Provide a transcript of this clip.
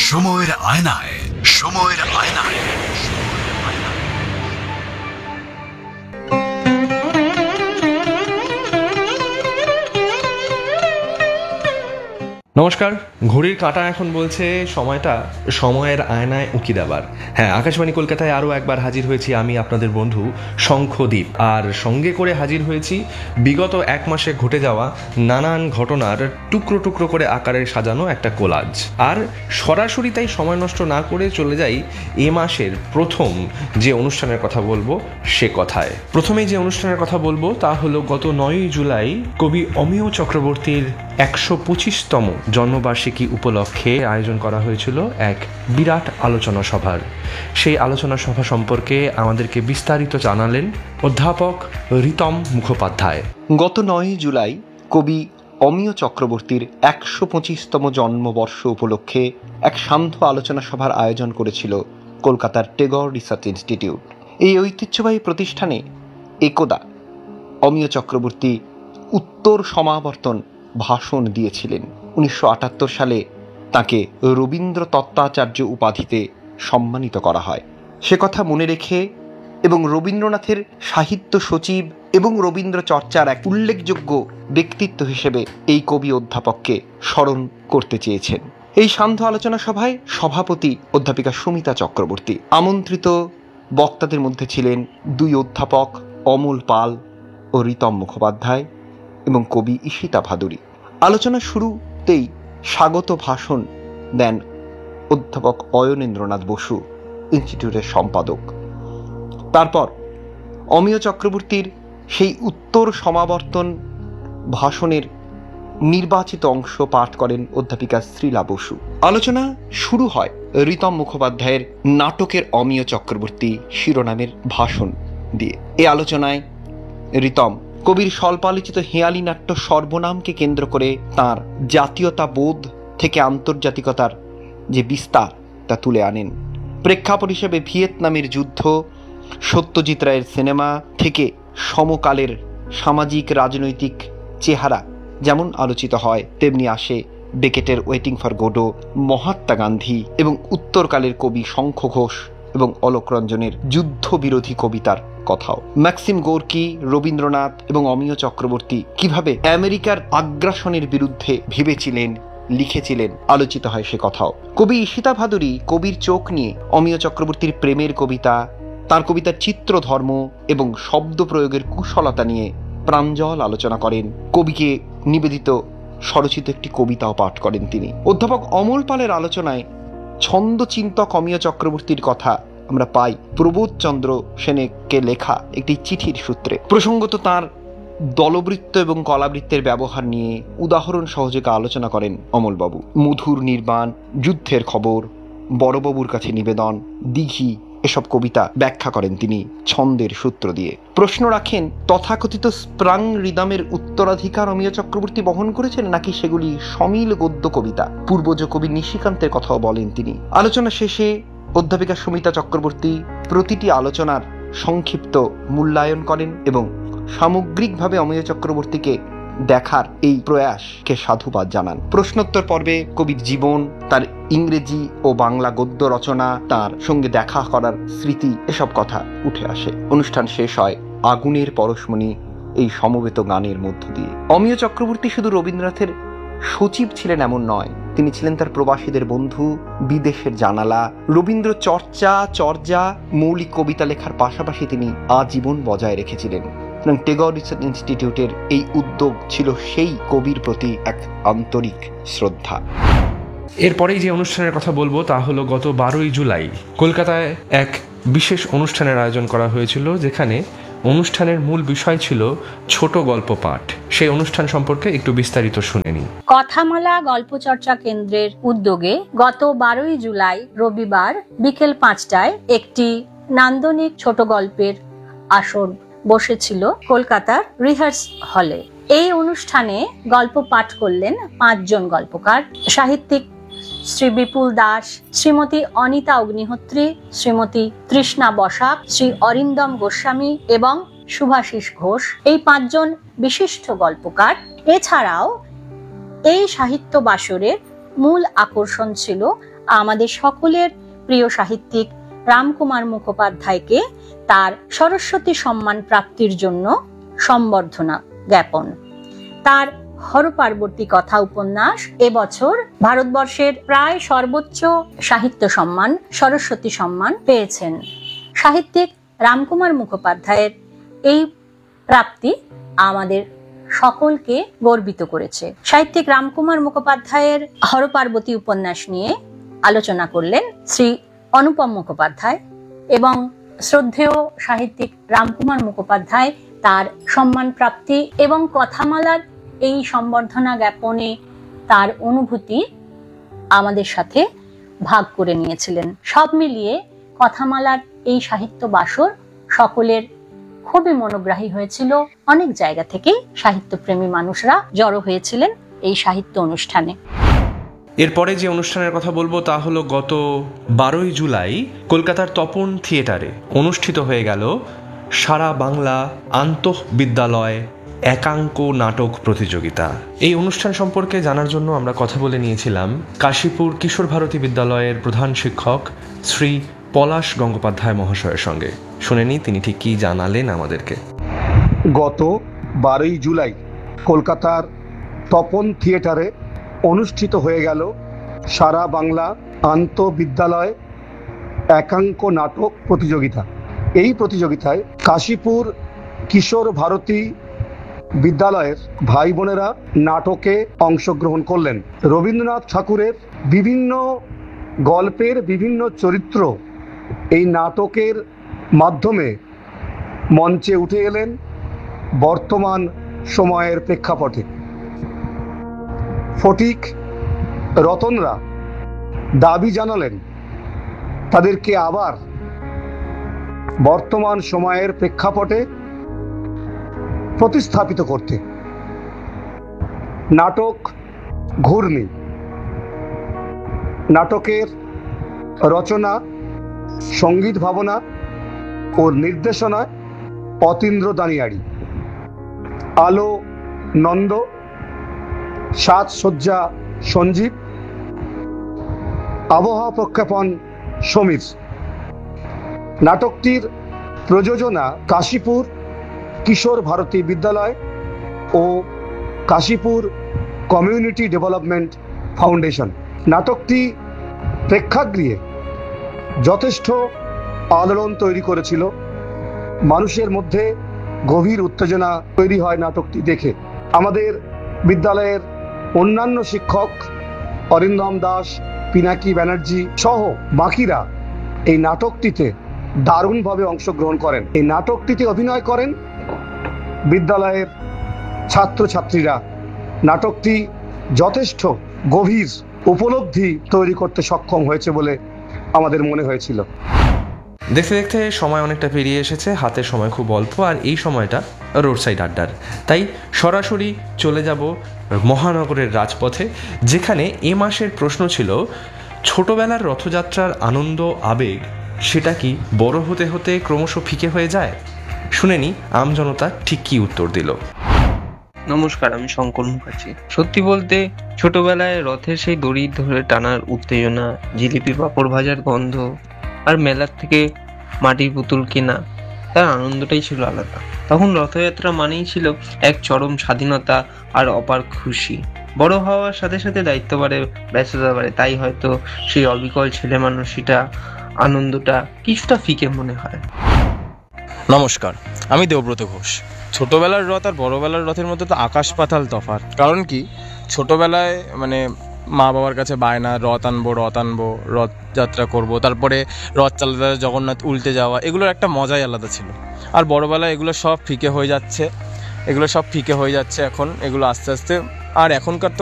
সময়ের আয়নায়, সময়ের আয়নায়। নমস্কার। ঘড়ির কাঁটা এখন বলছে সময়টা সময়ের আয়নায় উঁকি দেবার। হ্যাঁ, আকাশবাণী কলকাতায় আরও একবার হাজির হয়েছি আমি, আপনাদের বন্ধু শঙ্খদ্বীপ। আর সঙ্গে করে হাজির হয়েছি বিগত এক মাসে ঘটে যাওয়া নানান ঘটনার টুকরো টুকরো করে আকারে সাজানো একটা কোলাজ। আর সরাসরি তাই সময় নষ্ট না করে চলে যাই এ মাসের প্রথম যে অনুষ্ঠানের কথা বলবো সে কথায়। প্রথমেই যে অনুষ্ঠানের কথা বলবো তা হলো গত 9ই জুলাই কবি অমিয় চক্রবর্তীর 125তম জন্মবার্ষিকী উপলক্ষে আয়োজন করা হয়েছিল এক বিরাট আলোচনা সভার। সেই আলোচনা সভা সম্পর্কে আমাদেরকে বিস্তারিত জানালেন অধ্যাপক রিতম মুখোপাধ্যায়। গত 9ই জুলাই কবি অমিয় চক্রবর্তীর 125তম জন্মবর্ষ উপলক্ষে এক সান্ধ্য আলোচনা সভার আয়োজন করেছিল কলকাতার টেগর রিসার্চ ইনস্টিটিউট। এই ঐতিহ্যবাহী প্রতিষ্ঠানে একদা অমিয় চক্রবর্তী উত্তর সমাবর্তন ভাষণ দিয়েছিলেন। 1978 সালে তাকে রবীন্দ্র তত্ত্বাচার্য উপাধিতে সম্মানিত করা হয়। সে কথা মনে রেখে এবং রবীন্দ্রনাথের সাহিত্য সচিব এবং রবীন্দ্র চর্চার এক উল্লেখযোগ্য ব্যক্তিত্ব হিসেবে এই কবি অধ্যাপককে স্মরণ করতে চেয়েছেন। এই সান্ধ্য আলোচনা সভায় সভাপতি অধ্যাপিকা সুমিতা চক্রবর্তী। আমন্ত্রিত বক্তাদের মধ্যে ছিলেন দুই অধ্যাপক অমল পাল ও রিতম মুখোপাধ্যায় এবং কবি ঈশিতা ভাদুরী। আলোচনা শুরুতেই স্বাগত ভাষণ দেন অধ্যাপক অয়নেন্দ্রনাথ বসু, ইনস্টিটিউটের সম্পাদক। তারপর অমিয় চক্রবর্তীর সেই উত্তর সমাবর্তন ভাষণের নির্বাচিত অংশ পাঠ করেন অধ্যাপিকা শ্রীলা বসু। আলোচনা শুরু হয় রিতম মুখোপাধ্যায়ের নাটকের অমিয় চক্রবর্তী শিরোনামের ভাষণ দিয়ে। এই আলোচনায় রিতম কবির স্বল্পালোচিত হেঁয়ালি নাট্য সর্বনামকে কেন্দ্র করে তাঁর জাতীয়তা বোধ থেকে আন্তর্জাতিকতার যে বিস্তার তা তুলে আনেন। প্রেক্ষাপট হিসেবে ভিয়েতনামের যুদ্ধ, সত্যজিৎ রায়ের সিনেমা থেকে সমকালের সামাজিক রাজনৈতিক চেহারা যেমন আলোচিত হয়, তেমনি আসে বেকেটের waiting for Godot, Mahatma Gandhi এবং উত্তরকালের কবি শঙ্খ ঘোষ এবং অলোক রঞ্জনের যুদ্ধবিরোধী কবিতার কথাও। ম্যাক্সিম গোর্কি, রবীন্দ্রনাথ এবং অমিয় চক্রবর্তী কিভাবে আমেরিকার আগ্রাসনের বিরুদ্ধে ভেবেছিলেন, লিখেছিলেন, আলোচিত হয় সে কথাও। কবি ঈশিতা ভাদুরী কবির চোখ নিয়ে অমিয় চক্রবর্তীর প্রেমের কবিতা, তার কবিতার চিত্র ধর্ম এবং শব্দ প্রয়োগের কুশলতা নিয়ে প্রাঞ্জল আলোচনা করেন। কবিকে নিবেদিত স্বরচিত একটি কবিতাও পাঠ করেন তিনি। অধ্যাপক অমল পালের আলোচনায় ছন্দচিন্তক অমিয় চক্রবর্তীর কথা আমরা পাই প্রবোধচন্দ্র সেনকে লেখা একটি চিঠির সূত্রে। প্রসঙ্গত তাঁর দলবৃত্ত এবং কলাবৃত্তের ব্যবহার নিয়ে উদাহরণ সহযোগে আলোচনা করেন অমলবাবু। মধুর নির্বাণ, যুদ্ধের খবর, বড়বাবুর কাছে নিবেদন, দিঘি এসব কবিতা ব্যাখ্যা করেন তিনি ছন্দের সূত্র দিয়ে। প্রশ্ন রাখেন তথাকথিত স্প্রাং রিদমের উত্তরাধিকার অমিয় চক্রবর্তী বহন করেছেন নাকি সেগুলি সমিল গদ্য কবিতা। পূর্বজ কবি নিশিকান্তের কথাও বলেন তিনি। আলোচনা শেষে অধ্যাপিকা সুমিতা চক্রবর্তী প্রতিটি আলোচনার সংক্ষিপ্ত মূল্যায়ন করেন এবং সামগ্রিকভাবে অমিয় চক্রবর্তীকে দেখার এই প্রয়াসকে সাধুবাদ জানান। প্রশ্নোত্তর পর্বে কবির জীবন, তার ইংরেজি ও বাংলা গদ্য রচনা, তার সঙ্গে দেখা করার স্মৃতি এসব কথা উঠে আসে। অনুষ্ঠান শেষ হয় আগুনের পরশমণি এই সমবেত গানের মধ্য দিয়ে। অমিয় চক্রবর্তী শুধু রবীন্দ্রনাথের সচিব ছিলেন এমন নয়, তিনি ছিলেন তার প্রবাসীদের বন্ধু, বিদেশের জানালা। রবীন্দ্র চর্চা মৌলিক কবিতা লেখার পাশাপাশি তিনি আজীবন বজায় রেখেছিলেন। টেগর রিসার্চ ইনস্টিটিউটের এই উদ্যোগ ছিল সেই কবির প্রতি এক আন্তরিক শ্রদ্ধা। এরপরেই যে অনুষ্ঠানের কথা বলবো তা হলো গত 12ই জুলাই কলকাতায় এক বিশেষ অনুষ্ঠানের আয়োজন করা হয়েছিল, যেখানে অনুষ্ঠানের মূল বিষয় ছিল ছোট গল্প পাঠ। সেই অনুষ্ঠান সম্পর্কে একটু বিস্তারিত শুনে নিই। কথামালা গল্পচর্চা কেন্দ্রের উদ্যোগে গত 12ই জুলাই রবিবার বিকেল 5টায় একটি নান্দনিক ছোট গল্পের আসর বসেছিল কলকাতার রিহার্স হলে। এই অনুষ্ঠানে গল্প পাঠ করলেন 5 জন গল্পকার: সাহিত্যিক শ্রী বিপুল দাস, শ্রীমতী অনিতা অগ্নিহোত্রী, শ্রীমতী তৃষ্ণা বসাক, শ্রী অরিন্দম গোস্বামী এবং শুভাশিস ঘোষ। এই 5 জন বিশিষ্ট গল্পকার। এছাড়াও এই সাহিত্য বাসরের মূল আকর্ষণ ছিল আমাদের সকলের প্রিয় সাহিত্যিক রামকুমার মুখোপাধ্যায়কে তার সরস্বতী সম্মান প্রাপ্তির জন্য সম্বর্ধনা জ্ঞাপন। তার হরপার্বতী কথা উপন্যাস এবছর ভারতবর্ষের প্রায় সর্বোচ্চ সাহিত্য সম্মান সরস্বতী সম্মান পেয়েছেন। সাহিত্যিক রামকুমার মুখোপাধ্যায়ের এই প্রাপ্তি আমাদের সকলকে গর্বিত করেছে। সাহিত্যিক রামকুমার মুখোপাধ্যায়ের হরপার্বতী উপন্যাস নিয়ে আলোচনা করলেন শ্রী অনুপম মুখোপাধ্যায় এবং শ্রদ্ধেয় সাহিত্যিক রামকুমার মুখোপাধ্যায় তার সম্মান প্রাপ্তি এবং কথামালার এই সম্বর্ধনা জ্ঞাপনে তার অনুভূতি আমাদের সাথে ভাগ করে নিয়েছিলেন। সব মিলিয়ে কথামালার এই সাহিত্য বাসর সকলের খুবই মনোগ্রাহী হয়েছিল। অনেক জায়গা থেকেই সাহিত্যপ্রেমী মানুষরা জড়ো হয়েছিলেন এই সাহিত্য অনুষ্ঠানে। এরপরে যে অনুষ্ঠানের কথা বলবো তা হলো গত 12ই জুলাই কলকাতার তপন থিয়েটারে অনুষ্ঠিত হয়ে গেল সারা বাংলা আন্তঃবিদ্যালয় একাঙ্ক নাটক প্রতিযোগিতা। এই অনুষ্ঠান সম্পর্কে জানার জন্য আমরা কথা বলে নিয়েছিলাম কাশীপুর কিশোর ভারতী বিদ্যালয়ের প্রধান শিক্ষক শ্রী পলাশ গঙ্গোপাধ্যায় মহাশয়ের সঙ্গে। শুনে নি তিনি ঠিক কি জানালেন আমাদেরকে। গত 12ই জুলাই কলকাতার তপন থিয়েটারে অনুষ্ঠিত হয়ে গেল সারা বাংলা আন্তঃবিদ্যালয় একাঙ্ক নাটক প্রতিযোগিতা। এই প্রতিযোগিতায় কাশীপুর কিশোর ভারতী বিদ্যালয়ের ভাই বোনেরা নাটকে অংশগ্রহণ করলেন। রবীন্দ্রনাথ ঠাকুরের বিভিন্ন গল্পের বিভিন্ন চরিত্র এই নাটকের মাধ্যমে মঞ্চে উঠে এলেন বর্তমান সময়ের প্রেক্ষাপটে। ফটিক, রতনরা দাবি জানালেন তাদেরকে আবার বর্তমান সময়ের প্রেক্ষাপটে প্রতিস্থাপিত করতে। নাটক ঘূর্ণি, নাটকের রচনা, সঙ্গীত ভাবনা ও নির্দেশনায় অতীন্দ্র দানিয়াড়ি, আলো নন্দ, সাজসজ্জা সঞ্জীব, আবহাওয়া প্রক্ষেপণ সমীর। নাটকটির প্রযোজনা কাশীপুর কিশোর ভারতী বিদ্যালয় ও কাশীপুর কমিউনিটি ডেভেলপমেন্ট ফাউন্ডেশন। নাটকটি প্রেক্ষাগৃহে যথেষ্ট আলোড়ন তৈরি করেছিল। মানুষের মধ্যে গভীর উত্তেজনা তৈরি হয় নাটকটি দেখে। আমাদের বিদ্যালয়ের অন্যান্য শিক্ষক অরিন্দম দাস, পিনাকি ব্যানার্জি সহ বাকিরা এই নাটকটিতে দারুণভাবে অংশগ্রহণ করেন। এই নাটকটিতে অভিনয় করেন বিদ্যালয়ের ছাত্রছাত্রীরা। নাটকটি যথেষ্ট গভীর উপলব্ধি তৈরি করতে সক্ষম হয়েছে বলে আমাদের মনে হয়েছিল। দেখতে দেখতে সময় অনেকটা পেরিয়ে এসেছে, হাতে সময় খুব অল্প, আর এই সময়টা রোড সাইড আড্ডার। তাই সরাসরি চলে যাব মহানগরের রাজপথে, যেখানে এ মাসের প্রশ্ন ছিল ছোটবেলার রথযাত্রার আনন্দ আবেগ সেটা কি বড় হতে হতে ক্রমশ ফিকে হয়ে যায়? শুনে নি আমজনতা ঠিক কি উত্তর দিল। নমস্কার, আমি শঙ্কর মুখার্জি। সত্যি বলতে ছোটবেলায় রথের সেই দড়ি ধরে টানার উত্তেজনা, জিলিপি পাঁপড় ভাজার গন্ধ আর মেলার থেকে মাটির পুতুল কেনা, তার আনন্দটাই ছিল আলাদা। তখন রথযাত্রা মানেই ছিল এক চরম স্বাধীনতা আর অপার খুশি। বড় হওয়ার সাথে সাথে দায়িত্ব বাড়ে, ব্যস্ততা বাড়ে, তাই হয়তো সেই অবিকল ছেলে মানুষটা আনন্দটা কিছুটা ফিকে মনে হয়। নমস্কার, আমি দেবব্রত ঘোষ। ছোটবেলার রথ আর বড়বেলার রথের মধ্যে তো আকাশ পাতাল তফাৎ। কারণ কি, ছোটবেলায় মানে মা বাবার কাছে বায়না, রথ আনবো, রথযাত্রা করব, তারপরে রথ চালাতে জগন্নাথ উল্টে যাওয়া, এগুলোর একটা মজাই আলাদা ছিল। আর বড়বেলায় এগুলো সব ফিকে হয়ে যাচ্ছে এখন, এগুলো আস্তে আস্তে। আর এখনকার তো